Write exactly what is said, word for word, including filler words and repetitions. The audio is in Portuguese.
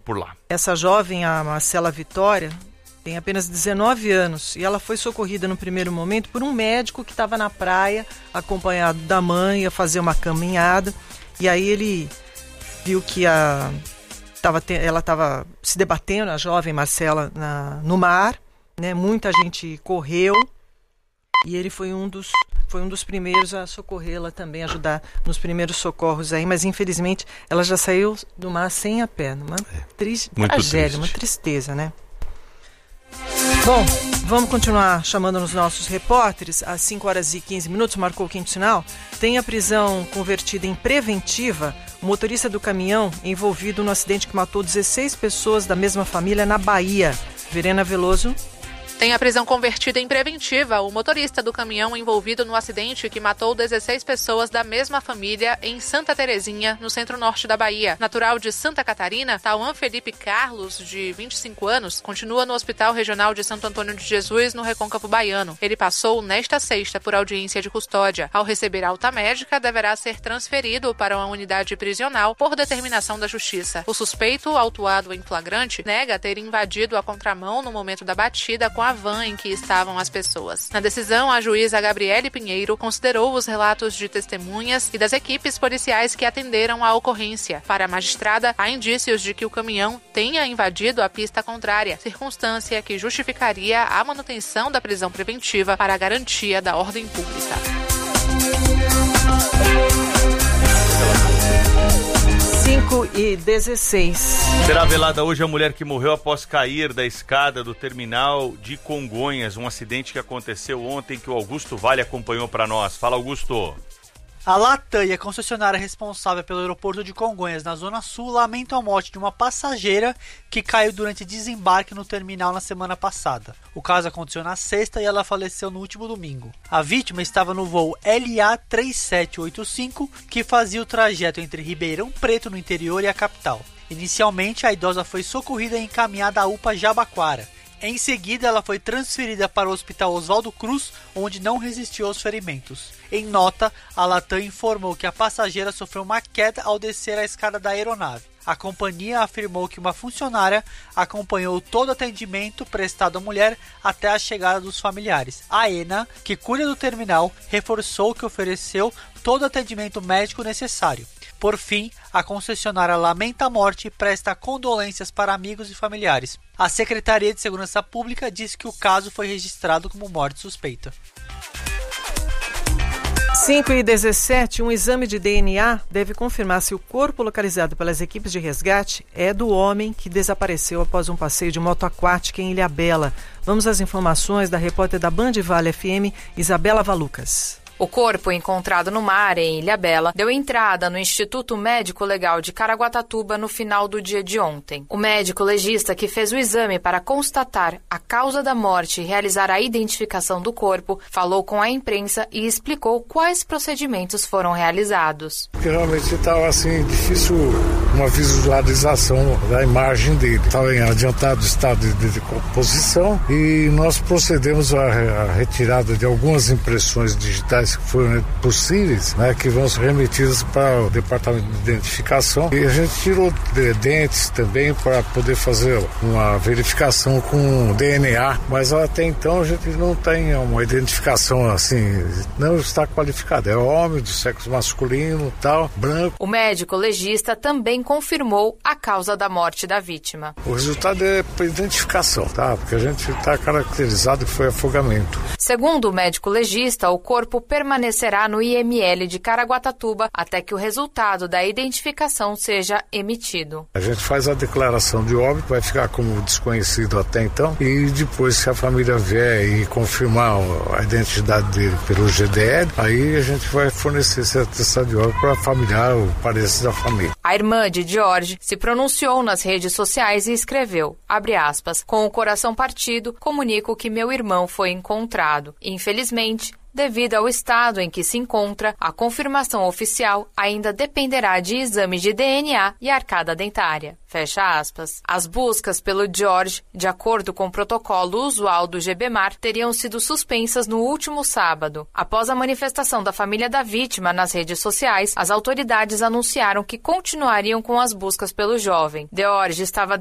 por lá. Essa jovem, a Marcela Vitória, tem apenas dezenove anos e ela foi socorrida no primeiro momento por um médico que estava na praia, acompanhado da mãe, ia fazer uma caminhada, e aí ele viu que a, tava, ela estava se debatendo, a jovem Marcela, na, no mar, né? Muita gente correu e ele foi um dos, foi um dos primeiros a socorrê-la também, ajudar nos primeiros socorros aí, mas infelizmente ela já saiu do mar sem a perna, uma é, triste, muito tragédia, triste. Uma tristeza, né? Bom, vamos continuar chamando os nossos repórteres. Às cinco horas e quinze minutos, marcou o quinto sinal. Tem a prisão convertida em preventiva o motorista do caminhão envolvido no acidente que matou dezesseis pessoas da mesma família na Bahia. Verena Veloso. Tem a prisão convertida em preventiva o motorista do caminhão envolvido no acidente que matou dezesseis pessoas da mesma família em Santa Terezinha, no centro-norte da Bahia. Natural de Santa Catarina, Tauan Felipe Carlos, de vinte e cinco anos, continua no Hospital Regional de Santo Antônio de Jesus, no Recôncavo Baiano. Ele passou nesta sexta por audiência de custódia. Ao receber alta médica, deverá ser transferido para uma unidade prisional por determinação da Justiça. O suspeito, autuado em flagrante, nega ter invadido a contramão no momento da batida com a van em que estavam as pessoas. Na decisão, a juíza Gabriele Pinheiro considerou os relatos de testemunhas e das equipes policiais que atenderam à ocorrência. Para a magistrada, há indícios de que o caminhão tenha invadido a pista contrária, circunstância que justificaria a manutenção da prisão preventiva para a garantia da ordem pública. cinco e dezesseis. Será velada hoje a mulher que morreu após cair da escada do terminal de Congonhas, um acidente que aconteceu ontem que o Augusto Vale acompanhou para nós. Fala, Augusto. A Latam e a concessionária responsável pelo aeroporto de Congonhas, na Zona Sul, lamentam a morte de uma passageira que caiu durante desembarque no terminal na semana passada. O caso aconteceu na sexta e ela faleceu no último domingo. A vítima estava no voo L A três sete oito cinco, que fazia o trajeto entre Ribeirão Preto, no interior, e a capital. Inicialmente, a idosa foi socorrida e encaminhada à U P A Jabaquara. Em seguida, ela foi transferida para o Hospital Oswaldo Cruz, onde não resistiu aos ferimentos. Em nota, a Latam informou que a passageira sofreu uma queda ao descer a escada da aeronave. A companhia afirmou que uma funcionária acompanhou todo o atendimento prestado à mulher até a chegada dos familiares. A ENA, que cuida do terminal, reforçou que ofereceu todo o atendimento médico necessário. Por fim, a concessionária lamenta a morte e presta condolências para amigos e familiares. A Secretaria de Segurança Pública disse que o caso foi registrado como morte suspeita. cinco e dezessete, um exame de D N A deve confirmar se o corpo localizado pelas equipes de resgate é do homem que desapareceu após um passeio de moto aquática em Ilhabela. Vamos às informações da repórter da Band Vale F M, Isabela Valucas. O corpo encontrado no mar, em Ilhabela, deu entrada no Instituto Médico Legal de Caraguatatuba no final do dia de ontem. O médico legista que fez o exame para constatar a causa da morte e realizar a identificação do corpo, falou com a imprensa e explicou quais procedimentos foram realizados. Porque realmente estava assim, difícil uma visualização da imagem dele. Estava em adiantado estado de decomposição e nós procedemos à, à retirada de algumas impressões digitais que foram possíveis, né, que vão ser remetidas para o departamento de identificação, e a gente tirou de, dentes também para poder fazer uma verificação com D N A, mas até então a gente não tem uma identificação assim, não está qualificado, é homem do sexo masculino, tal, branco. O médico legista também confirmou a causa da morte da vítima. O resultado é por identificação, tá? Porque a gente está caracterizado que foi afogamento. Segundo o médico legista, o corpo permanecerá no I M L de Caraguatatuba até que o resultado da identificação seja emitido. A gente faz a declaração de óbito, vai ficar como desconhecido até então, e depois, se a família vier e confirmar a identidade dele pelo G D L, aí a gente vai fornecer esse atestado de óbito para familiar ou parentes da família. A irmã de Jorge se pronunciou nas redes sociais e escreveu, abre aspas, com o coração partido, comunico que meu irmão foi encontrado. Infelizmente, devido ao estado em que se encontra, a confirmação oficial ainda dependerá de exames de D N A e arcada dentária. Fecha aspas. As buscas pelo Jorge, de acordo com o protocolo usual do GBMAR, teriam sido suspensas no último sábado. Após a manifestação da família da vítima nas redes sociais, as autoridades anunciaram que continuariam com as buscas pelo jovem. Jorge estava